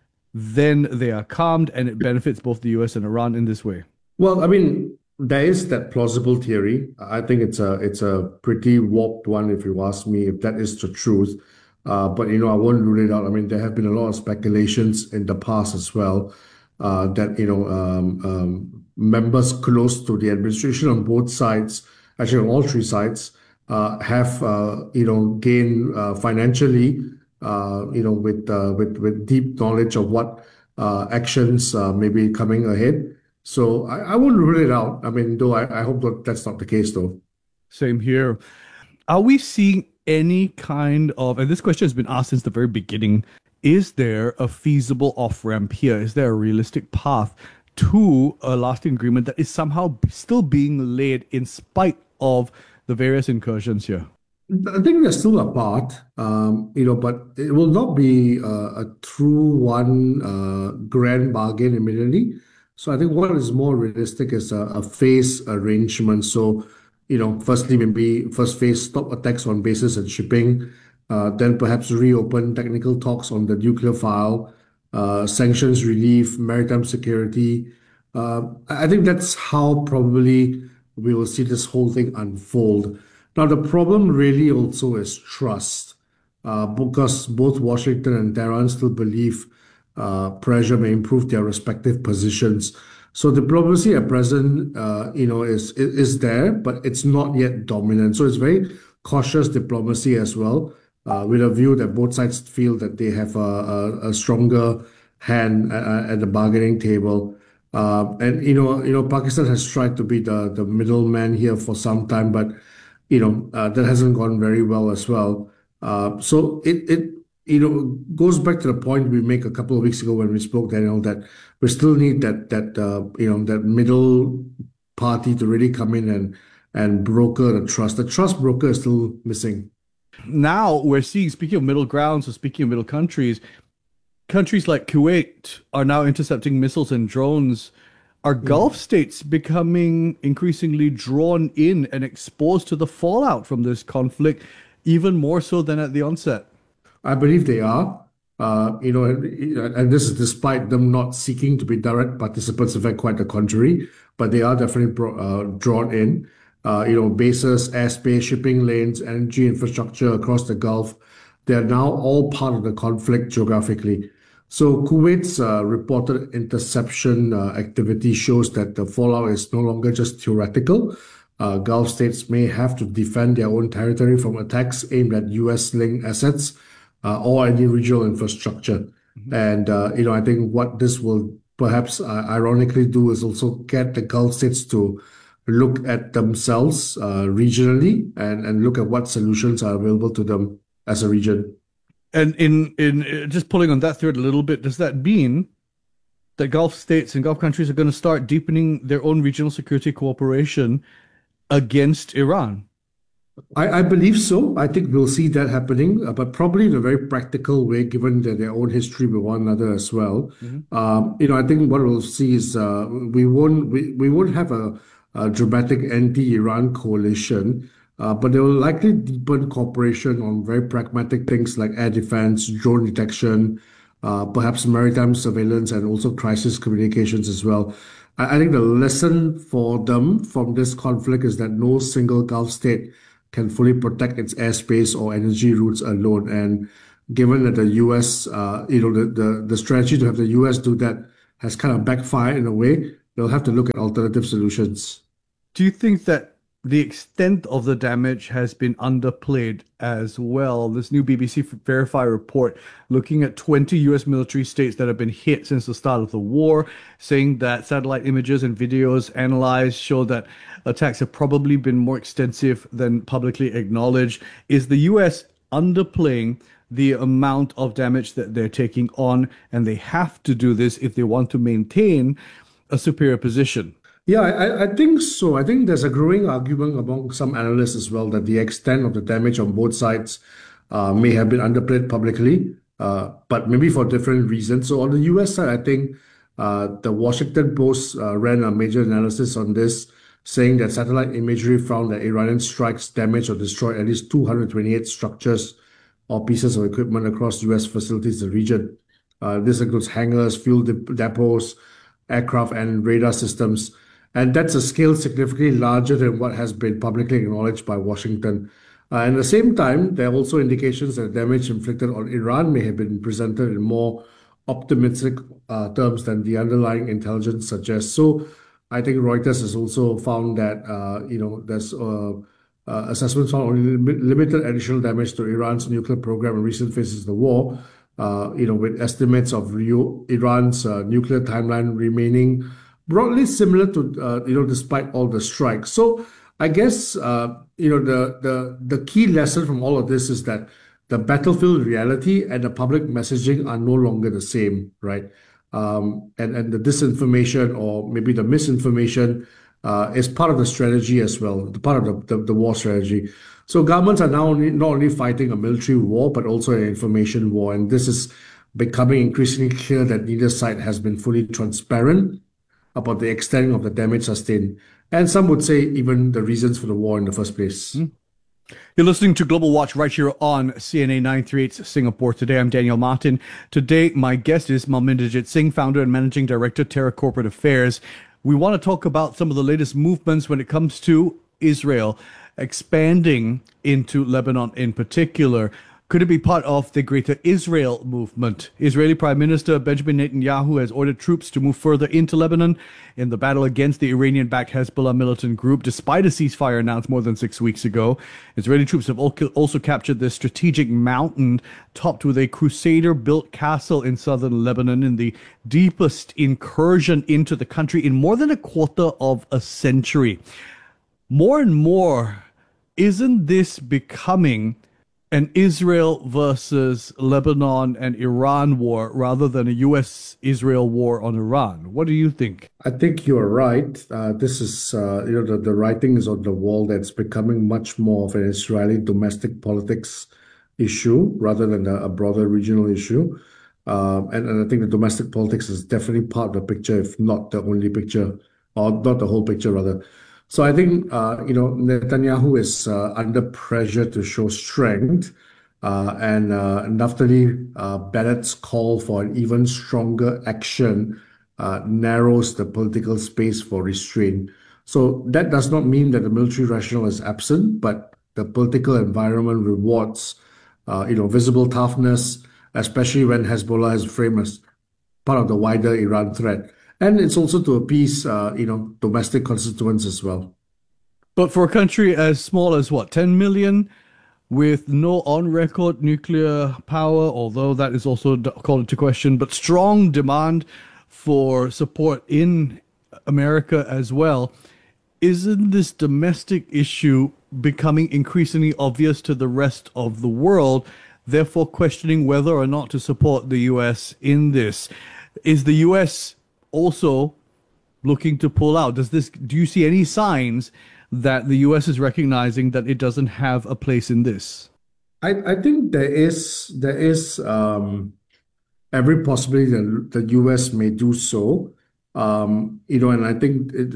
then they are calmed, and it benefits both the U S and Iran in this way. Well, I mean, there is that plausible theory. I think it's a it's a pretty warped one, if you ask me, if that is the truth. Uh, but, you know, I won't rule it out. I mean, there have been a lot of speculations in the past as well, uh, that, you know, um, um, members close to the administration on both sides, actually on all three sides, uh, have, uh, you know, gained uh, financially, uh, you know, with, uh, with, with deep knowledge of what uh, actions uh, may be coming ahead. So I, I wouldn't rule it out. I mean, though I, I hope that that's not the case, though. Same here. Are we seeing any kind of, and this question has been asked since the very beginning, is there a feasible off-ramp here? Is there a realistic path to a lasting agreement that is somehow still being laid in spite of the various incursions here? I think there's still a path, um, you know, but it will not be a, a true one uh, grand bargain immediately. So I think what is more realistic is a, a phase arrangement. So, you know, firstly, maybe first phase, stop attacks on bases and shipping, uh, then perhaps reopen technical talks on the nuclear file, uh, sanctions relief, maritime security. Uh, I think that's how probably we will see this whole thing unfold. Now, the problem really also is trust, uh, because both Washington and Tehran still believe uh, pressure may improve their respective positions. So diplomacy at present, uh, you know, is is there, but it's not yet dominant. So it's very cautious diplomacy as well, uh, with a view that both sides feel that they have a, a, a stronger hand at, at the bargaining table. Uh, and you know, you know, Pakistan has tried to be the the middleman here for some time, but you know uh, that hasn't gone very well as well. Uh, so it it. you know, goes back to the point we make a couple of weeks ago when we spoke, Daniel, that we still need that that uh, you know that middle party to really come in and and broker the trust. The trust broker is still missing. Now we're seeing, speaking of middle grounds, or speaking of middle countries, countries like Kuwait are now intercepting missiles and drones. Are mm. Gulf states becoming increasingly drawn in and exposed to the fallout from this conflict, even more so than at the onset? I believe they are, uh, you know, and, and this is despite them not seeking to be direct participants, in fact, quite the contrary, but they are definitely pro, uh, drawn in. Uh, you know, bases, airspace, shipping lanes, energy infrastructure across the Gulf, they're now all part of the conflict geographically. So Kuwait's uh, reported interception uh, activity shows that the fallout is no longer just theoretical, uh, Gulf states may have to defend their own territory from attacks aimed at U S-linked assets uh, or any regional infrastructure. Mm-hmm. And, uh, you know, I think what this will perhaps uh, ironically do is also get the Gulf states to look at themselves uh, regionally and, and look at what solutions are available to them as a region. And in, in uh, just pulling on that thread a little bit, does that mean that Gulf states and Gulf countries are going to start deepening their own regional security cooperation against Iran? I, I believe so. I think we'll see that happening, uh, but probably in a very practical way, given that their own history with one another as well. Mm-hmm. Um, you know, I think what we'll see is uh, we won't we, we won't have a, a dramatic anti-Iran coalition, uh, but there will likely deepen cooperation on very pragmatic things like air defense, drone detection, uh, perhaps maritime surveillance, and also crisis communications as well. I, I think the lesson for them from this conflict is that no single Gulf state can fully protect its airspace or energy routes alone. And given that the U S, uh, you know, the, the, the strategy to have the U S do that has kind of backfired in a way, they'll have to look at alternative solutions. Do you think that the extent of the damage has been underplayed as well? This new B B C Verify report looking at twenty U S military states that have been hit since the start of the war, saying that satellite images and videos analyzed show that attacks have probably been more extensive than publicly acknowledged. Is the U S underplaying the amount of damage that they're taking on, and they have to do this if they want to maintain a superior position? Yeah, I, I think so. I think there's a growing argument among some analysts as well that the extent of the damage on both sides uh, may have been underplayed publicly, uh, but maybe for different reasons. So on the U S side, I think uh, the Washington Post uh, ran a major analysis on this, saying that satellite imagery found that Iranian strikes damaged or destroyed at least two hundred twenty-eight structures or pieces of equipment across U S facilities in the region. Uh, this includes hangars, fuel depots, aircraft, and radar systems. And that's a scale significantly larger than what has been publicly acknowledged by Washington. Uh, at the same time, there are also indications that damage inflicted on Iran may have been presented in more optimistic uh, terms than the underlying intelligence suggests. So I think Reuters has also found that, uh, you know, there's uh, uh, assessments found only limited additional damage to Iran's nuclear program in recent phases of the war, uh, you know, with estimates of Iran's uh, nuclear timeline remaining broadly similar to, uh, you know, despite all the strikes. So I guess, uh, you know, the, the, the key lesson from all of this is that the battlefield reality and the public messaging are no longer the same, right? Um, and, and the disinformation or maybe the misinformation uh, is part of the strategy as well, the part of the, the, the war strategy. So governments are now only, not only fighting a military war, but also an information war. And this is becoming increasingly clear that neither side has been fully transparent about the extent of the damage sustained. And some would say even the reasons for the war in the first place. Mm. You're listening to Global Watch right here on C N A nine thirty-eight Singapore Today. I'm Daniel Martin. Today, my guest is Malminderjit Singh, founder and managing director, Terra Corporate Affairs. We want to talk about some of the latest movements when it comes to Israel expanding into Lebanon in particular. Could it be part of the Greater Israel movement? Israeli Prime Minister Benjamin Netanyahu has ordered troops to move further into Lebanon in the battle against the Iranian-backed Hezbollah militant group, despite a ceasefire announced more than six weeks ago. Israeli troops have also captured this strategic mountain topped with a Crusader-built castle in southern Lebanon in the deepest incursion into the country in more than a quarter of a century. More and more, isn't this becoming an Israel versus Lebanon and Iran war rather than a U S Israel war on Iran? What do you think? I think you're right. Uh, this is, uh, you know, the, the writing is on the wall that's becoming much more of an Israeli domestic politics issue rather than a, a broader regional issue. Um, and, and I think the domestic politics is definitely part of the picture, if not the only picture, or not the whole picture, rather. So I think, uh, you know, Netanyahu is uh, under pressure to show strength, uh, and uh, Naftali uh, Bennett's call for an even stronger action uh, narrows the political space for restraint. So that does not mean that the military rationale is absent, but the political environment rewards, uh, you know, visible toughness, especially when Hezbollah is framed as part of the wider Iran threat. And it's also to appease, uh, you know, domestic constituents as well. But for a country as small as what, ten million, with no on-record nuclear power, although that is also d- called into question, but strong demand for support in America as well, isn't this domestic issue becoming increasingly obvious to the rest of the world, therefore questioning whether or not to support the U S in this? Is the U S also looking to pull out? Does this, do you see any signs that the U S is recognizing that it doesn't have a place in this? I, I think there is there is um, every possibility that the U S may do so. Um, you know, and I think it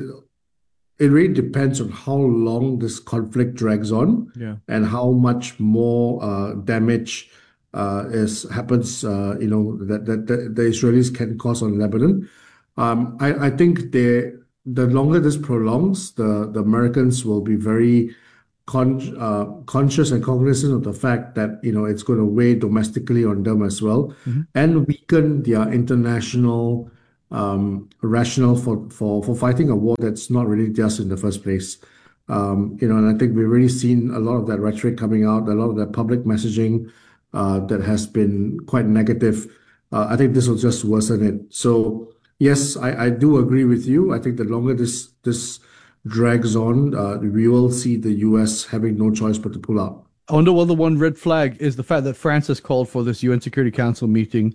it really depends on how long this conflict drags on, Yeah. and how much more uh, damage uh, is happens. Uh, you know that, that that the Israelis can cause on Lebanon. Um, I I think they the longer this prolongs, the the Americans will be very con uh, conscious and cognizant of the fact that you know it's going to weigh domestically on them as well, Mhm. and weaken their international um, rationale for, for for fighting a war that's not really just in the first place. Um, you know, and I think we've already seen a lot of that rhetoric coming out, a lot of that public messaging uh, that has been quite negative. Uh, I think this will just worsen it. So yes, I, I do agree with you. I think the longer this this drags on, uh, we will see the U S having no choice but to pull out. I wonder whether one red flag is the fact that France has called for this U N Security Council meeting.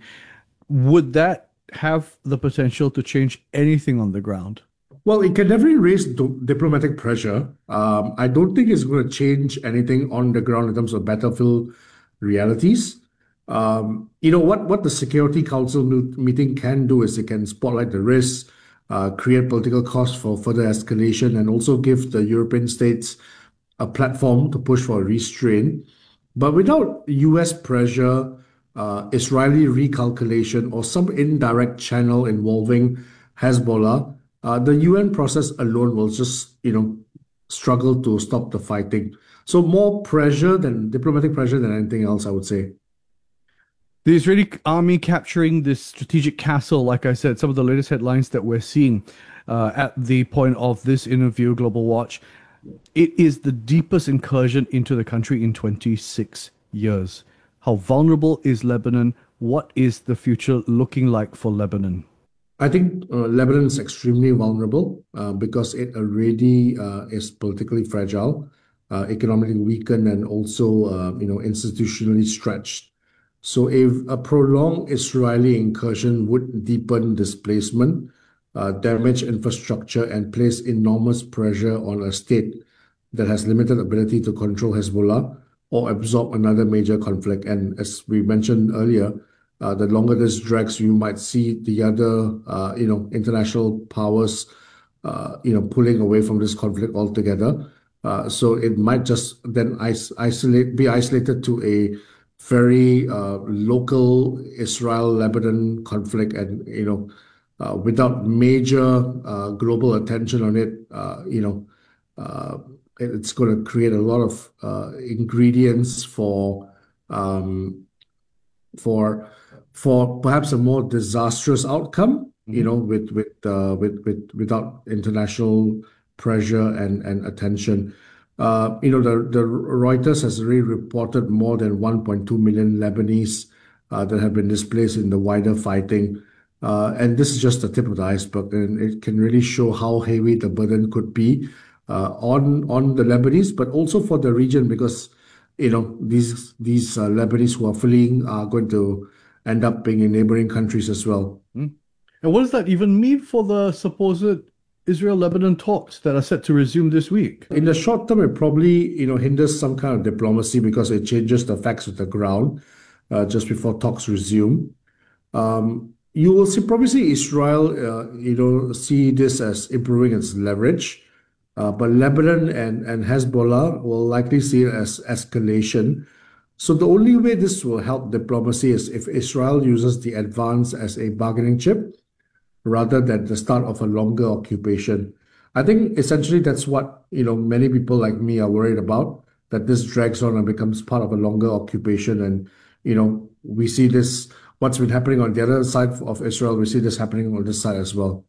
Would that have the potential to change anything on the ground? Well, it can definitely raise do- diplomatic pressure. Um, I don't think it's going to change anything on the ground in terms of battlefield realities. Um, you know, what, what the Security Council me- meeting can do is it can spotlight the risks, uh, create political costs for further escalation, and also give the European states a platform to push for a restraint. But without U S pressure, uh, Israeli recalculation, or some indirect channel involving Hezbollah, uh, the U N process alone will just, you know, struggle to stop the fighting. So more pressure than diplomatic pressure than anything else, I would say. The Israeli army capturing this strategic castle, like I said, some of the latest headlines that we're seeing uh, at the point of this interview, Global Watch, it is the deepest incursion into the country in twenty-six years. How vulnerable is Lebanon? What is the future looking like for Lebanon? I think uh, Lebanon is extremely vulnerable uh, because it already uh, is politically fragile, uh, economically weakened, and also uh, you know institutionally stretched. So if a prolonged Israeli incursion would deepen displacement, uh, damage infrastructure, and place enormous pressure on a state that has limited ability to control Hezbollah or absorb another major conflict. And as we mentioned earlier, uh, the longer this drags, you might see the other, uh, you know, international powers, uh, you know, pulling away from this conflict altogether. Uh, so it might just then is- isolate, be isolated to a very uh, local Israel-Lebanon conflict, and you know, uh, without major uh, global attention on it, uh, you know, uh, it- it's going to create a lot of uh, ingredients for um, for for perhaps a more disastrous outcome. You know, with with uh, with with without international pressure and and attention. Uh, you know, the, the Reuters has already reported more than one point two million Lebanese uh, that have been displaced in the wider fighting. Uh, and this is just the tip of the iceberg, and it can really show how heavy the burden could be uh, on on the Lebanese, but also for the region, because you know these these uh, Lebanese who are fleeing are going to end up being in neighboring countries as well. And what does that even mean for the supposed Israel-Lebanon talks that are set to resume this week? In the short term, it probably you know hinders some kind of diplomacy because it changes the facts of the ground uh, just before talks resume. Um, you will see probably see Israel, uh, you know, see this as improving its leverage, uh, but Lebanon and and Hezbollah will likely see it as escalation. So the only way this will help diplomacy is if Israel uses the advance as a bargaining chip, rather than the start of a longer occupation. I think essentially that's what you know many people like me are worried about, that this drags on and becomes part of a longer occupation. And you know we see this, what's been happening on the other side of Israel, we see this happening on this side as well.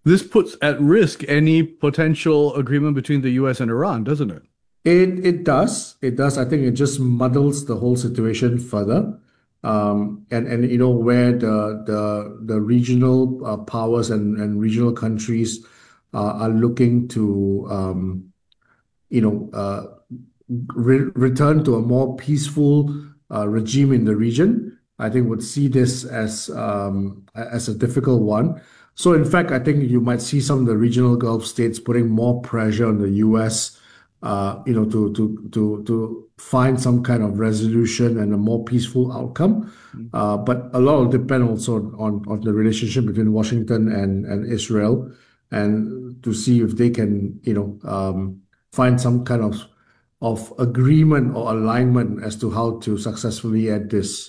This puts at risk any potential agreement between the U S and Iran, doesn't it? It it does. It does. I think it just muddles the whole situation further. Um, and, and, you know, where the the, the regional uh, powers and, and regional countries uh, are looking to, um, you know, uh, re- return to a more peaceful uh, regime in the region, I think would see this as um, as a difficult one. So, in fact, I think you might see some of the regional Gulf states putting more pressure on the U S, uh, you know, to to to to find some kind of resolution and a more peaceful outcome. Uh, but a lot will depend also on on the relationship between Washington and and Israel, and to see if they can, you know, um, find some kind of of agreement or alignment as to how to successfully end this.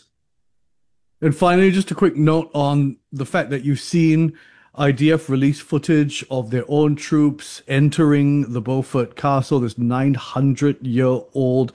And finally, just a quick note on the fact that you've seen I D F release footage of their own troops entering the Beaufort Castle, this nine hundred year old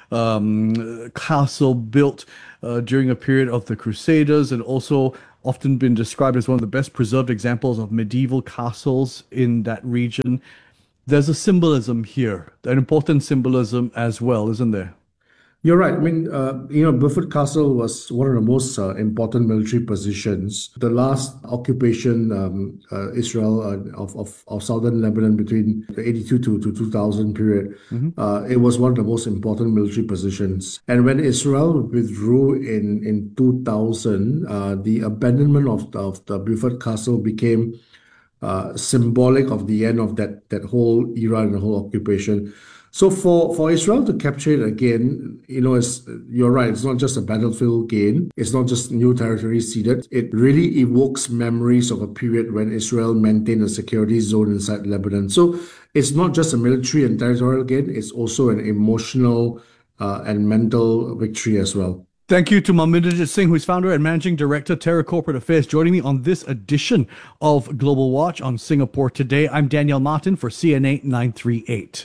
um, castle built uh, during a period of the Crusaders, and also often been described as one of the best preserved examples of medieval castles in that region. There's a symbolism here, an important symbolism as well, isn't there? You're right. I mean, uh, you know, Beaufort Castle was one of the most uh, important military positions. The last occupation, um, uh, Israel uh, of, of of southern Lebanon between the eighty-two to, to two thousand period, mm-hmm. uh, it was one of the most important military positions. And when Israel withdrew in in two thousand, uh, the abandonment of of the Beaufort Castle became uh, symbolic of the end of that that whole era and the whole occupation. So for, for Israel to capture it again, you know, it's, you're right, it's not just a battlefield gain. It's not just new territory ceded. It really evokes memories of a period when Israel maintained a security zone inside Lebanon. So it's not just a military and territorial gain, it's also an emotional uh, and mental victory as well. Thank you to Maminderjit Singh, who is founder and managing director, Terra Corporate Affairs, joining me on this edition of Global Watch on Singapore Today. I'm Daniel Martin for C N A nine three eight.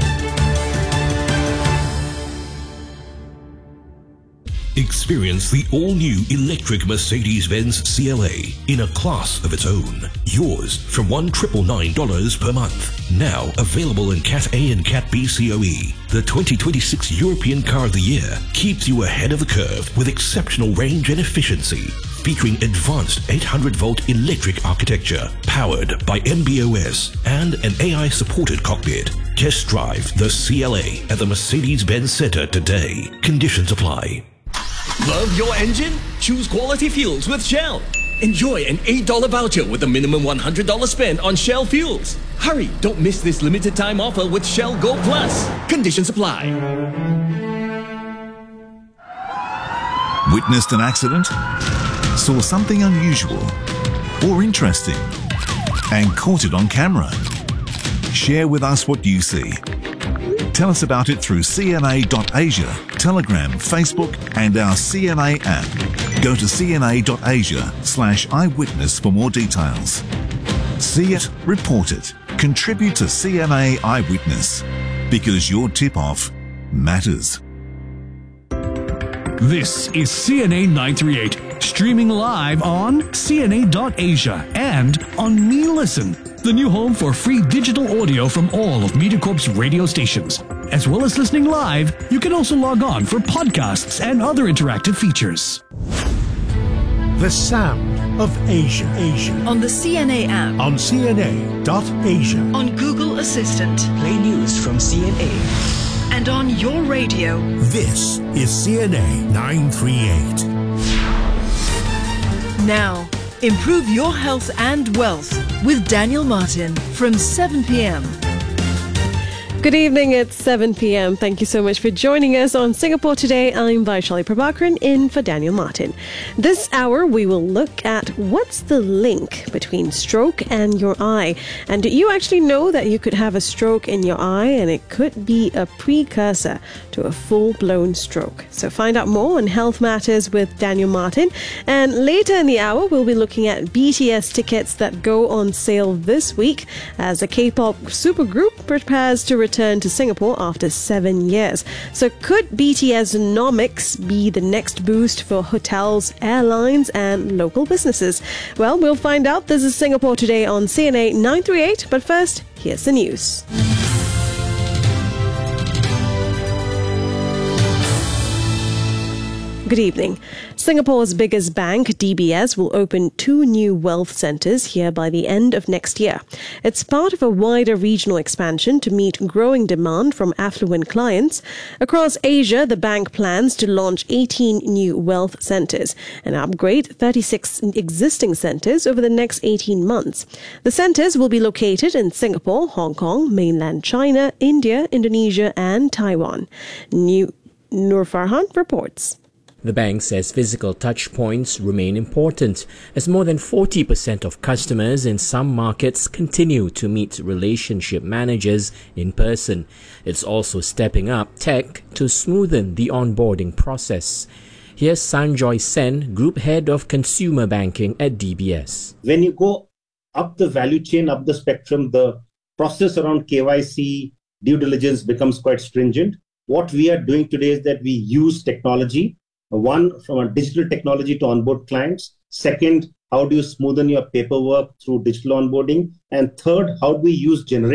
Experience the all-new electric Mercedes-Benz C L A in a class of its own. Yours for one thousand nine hundred ninety-nine dollars per month. Now available in Cat A and Cat B C O E. The twenty twenty-six European Car of the Year keeps you ahead of the curve with exceptional range and efficiency. Featuring advanced eight hundred volt electric architecture, powered by M B O S and an A I-supported cockpit. Test drive the C L A at the Mercedes-Benz Center today. Conditions apply. Love your engine? Choose quality fuels with Shell. Enjoy an eight dollar voucher with a minimum one hundred dollars spend on Shell fuels. Hurry, don't miss this limited time offer with Shell Go Plus. Conditions apply. Witnessed an accident? Saw something unusual or interesting and caught it on camera? Share with us what you see. Tell us about it through C N A dot Asia, Telegram, Facebook, and our C N A app. Go to C N A dot Asia slash eyewitness for more details. See it, report it, contribute to C N A Eyewitness, because your tip-off matters. This is C N A nine three eight, streaming live on C N A dot Asia and on Me Listen, the new home for free digital audio from all of MediaCorp's radio stations. As well as listening live, you can also log on for podcasts and other interactive features. The sound of Asia. Asia. On the C N A app. On C N A dot Asia. On Google Assistant. Play news from C N A. And on your radio. This is C N A nine three eight. Now, improve your health and wealth with Daniel Martin from seven p.m. Good evening, it's seven p.m. Thank you so much for joining us on Singapore Today. I'm Vaishali Prabhakaran, in for Daniel Martin. This hour, we will look at what's the link between stroke and your eye. And do you actually know that you could have a stroke in your eye and it could be a precursor to a full-blown stroke? So find out more on Health Matters with Daniel Martin. And later in the hour, we'll be looking at B T S tickets that go on sale this week as the K-pop supergroup prepares to return return to Singapore after seven years. So could B T S Nomics be the next boost for hotels, airlines and local businesses? Well, we'll find out. This is Singapore Today on C N A nine thirty-eight. But first, here's the news. Good evening. Singapore's biggest bank, D B S, will open two new wealth centres here by the end of next year. It's part of a wider regional expansion to meet growing demand from affluent clients. Across Asia, the bank plans to launch eighteen new wealth centres and upgrade thirty-six existing centres over the next eighteen months. The centres will be located in Singapore, Hong Kong, mainland China, India, Indonesia and Taiwan. New Nur Farhan reports. The bank says physical touch points remain important as more than forty percent of customers in some markets continue to meet relationship managers in person. It's also stepping up tech to smoothen the onboarding process. Here's Sanjoy Sen, Group Head of Consumer Banking at D B S. When you go up the value chain, up the spectrum, the process around K Y C, due diligence becomes quite stringent. What we are doing today is that we use technology. One, from a digital technology to onboard clients. Second, how do you smoothen your paperwork through digital onboarding? And third, how do we use generative